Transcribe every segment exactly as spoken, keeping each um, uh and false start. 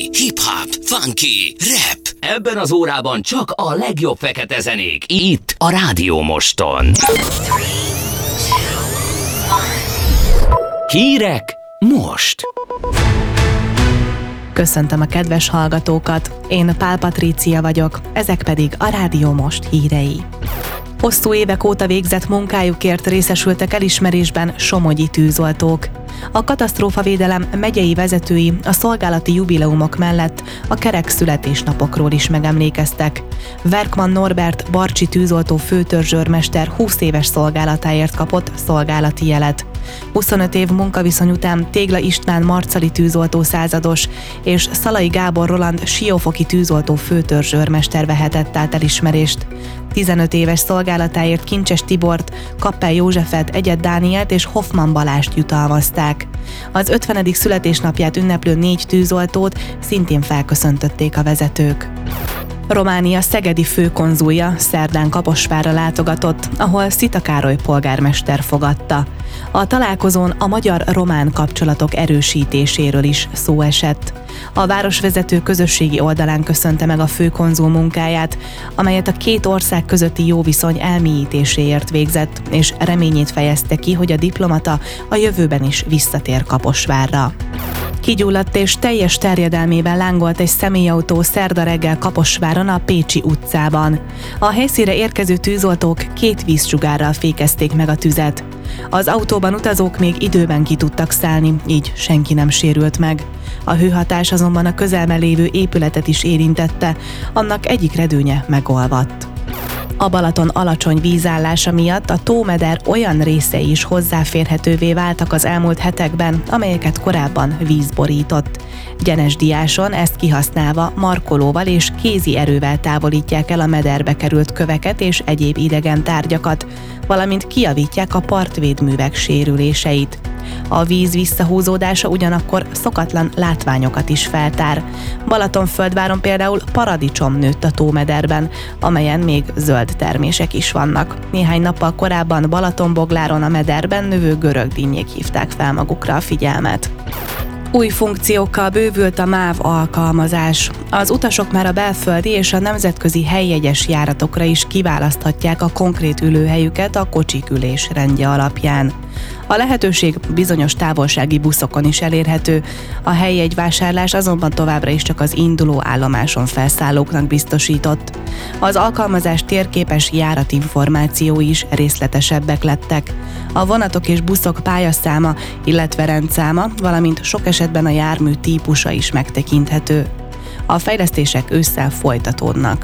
hip-hop, funky, rap. Ebben az órában csak a legjobb fekete zenék. Itt a Rádió Moston. Hírek most. Köszöntöm a kedves hallgatókat, én Pál Patrícia vagyok, ezek pedig a Rádió Most hírei. Hosszú évek óta végzett munkájukért részesültek elismerésben somogyi tűzoltók. A katasztrófavédelem megyei vezetői a szolgálati jubileumok mellett a kerek születésnapokról is megemlékeztek. Verkman Norbert barcsi tűzoltó főtörzsőrmester húsz éves szolgálatáért kapott szolgálati jelet. huszonöt év munkaviszony után Tégla István marcali tűzoltó százados és Szalai Gábor Roland siófoki tűzoltó főtörzsőrmester vehetett át elismerést. tizenöt éves szolgálatáért Kincses Tibort, Kappel Józsefet, Egyed Dánielt és Hoffman Balást jutalmazták. Az ötvenedik születésnapját ünneplő négy tűzoltót szintén felköszöntötték a vezetők. Románia szegedi főkonzulja szerdán Kaposvárra látogatott, ahol Szita Károly polgármester fogadta. A találkozón a magyar-román kapcsolatok erősítéséről is szó esett. A városvezető közösségi oldalán köszönte meg a főkonzul munkáját, amelyet a két ország közötti jó viszony elmélyítéséért végzett, és reményét fejezte ki, hogy a diplomata a jövőben is visszatér Kaposvárra. Kigyulladt és teljes terjedelmében lángolt egy személyautó szerda reggel Kaposváron a Pécsi utcában. A helyszínre érkező tűzoltók két vízsugárral fékezték meg a tüzet. Az autóban utazók még időben ki tudtak szállni, így senki nem sérült meg. A hőhatás azonban a közelben lévő épületet is érintette, annak egyik redőnye megolvadt. A Balaton alacsony vízállása miatt a tómeder olyan részei is hozzáférhetővé váltak az elmúlt hetekben, amelyeket korábban víz borított. Gyenes Diáson ezt kihasználva markolóval és kézi erővel távolítják el a mederbe került köveket és egyéb idegen tárgyakat, valamint kijavítják a partvédművek sérüléseit. A víz visszahúzódása ugyanakkor szokatlan látványokat is feltár. Balatonföldváron például paradicsom nőtt a tómederben, amelyen még zöld termések is vannak. Néhány nappal korábban Balatonbogláron a mederben növő görögdinnyék hívták fel magukra a figyelmet. Új funkciókkal bővült a MÁV alkalmazás. Az utasok már a belföldi és a nemzetközi helyjegyes járatokra is kiválaszthatják a konkrét ülőhelyüket a kocsik ülés rendje alapján. A lehetőség bizonyos távolsági buszokon is elérhető, a helyjegyvásárlás azonban továbbra is csak az induló állomáson felszállóknak biztosított. Az alkalmazás térképes járatinformációi is részletesebbek lettek. A vonatok és buszok pályaszáma, illetve rendszáma, valamint sok esetben a jármű típusa is megtekinthető. A fejlesztések ősszel folytatódnak.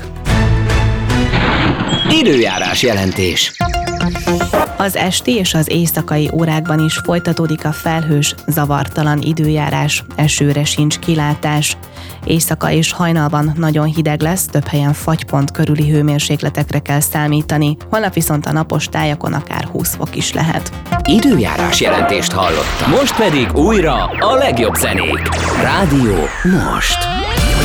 Időjárás jelentés. Az esti és az éjszakai órákban is folytatódik a felhős, zavartalan időjárás, esőre sincs kilátás. Éjszaka és hajnalban nagyon hideg lesz, több helyen fagypont körüli hőmérsékletekre kell számítani, holnap viszont a napos tájakon akár húsz fok is lehet. Időjárás jelentést hallottam. Most pedig újra a legjobb zenék. Rádió Most.